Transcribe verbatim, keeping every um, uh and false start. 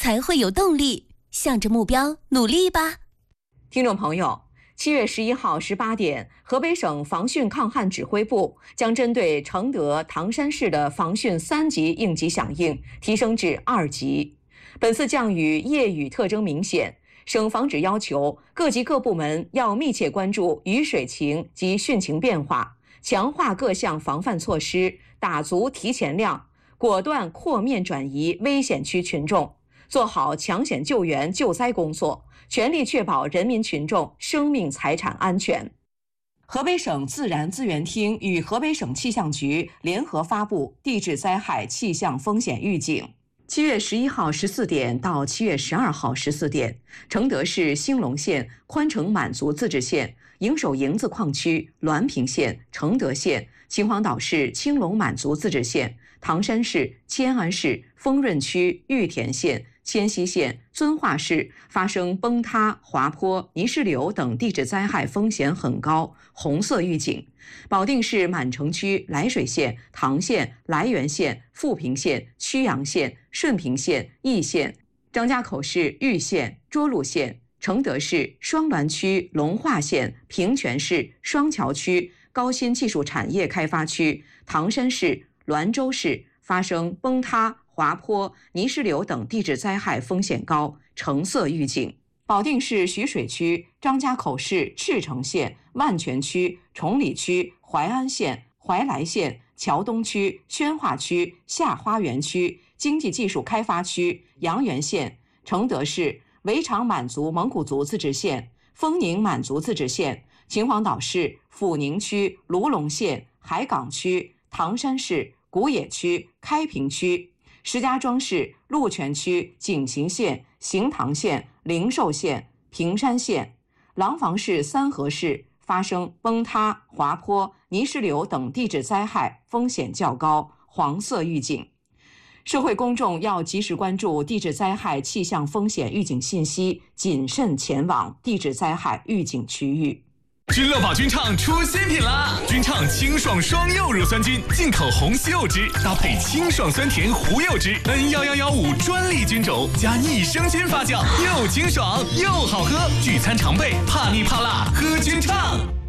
才会有动力，向着目标努力吧。 听众朋友，七月十一号十八点，河北省防汛抗旱指挥部将针对承德、唐山市的防汛三级应急响应提升至二级。本次降雨夜雨特征明显，省防指要求各级各部门要密切关注雨水情及汛情变化，强化各项防范措施，打足提前量，果断扩面转移危险区群众，做好抢险救援救灾工作，全力确保人民群众生命财产安全。河北省自然资源厅与河北省气象局联合发布地质灾害气象风险预警。七月十一号十四点到七月十二号十四点，承德市兴隆县宽城满族自治县、营首营子矿区滦平县、承德县、秦皇岛市青龙满族自治县、唐山市、迁安市、丰润区玉田县、迁西县、遵化市发生崩塌、滑坡、泥石流等地质灾害风险很高，红色预警。保定市满城区涞水县、唐县、涞源县、富平县、曲阳县、顺平县、义县、张家口市玉县、涿鹿县、承德市双滦区龙化县、平泉市双桥区高新技术产业开发区、唐山市、滦州市发生崩塌、滑坡、泥石流等地质灾害风险高，橙色预警。保定市徐水区、张家口市赤城县、万泉区、崇礼区、淮安县、怀来县、桥东区、宣化区、下花园区、经济技术开发区、阳源县、承德市围场满族蒙古族自治县、丰宁满族自治县、秦皇岛市阜宁区、卢龙县、海港区、唐山市古冶区、开平区、石家庄市鹿泉区、景行县、行塘县、灵寿县、平山县、廊坊市三河市发生崩塌、滑坡、泥石流等地质灾害风险较高，黄色预警。社会公众要及时关注地质灾害气象风险预警信息，谨慎前往地质灾害预警区域。 君乐宝君畅出新品啦！君畅清爽双柚乳酸菌，进口红西柚汁，搭配清爽酸甜胡柚汁 N 一一一五专利菌种，加逆生菌发酵，又清爽又好喝，聚餐常备，怕腻怕辣喝君畅。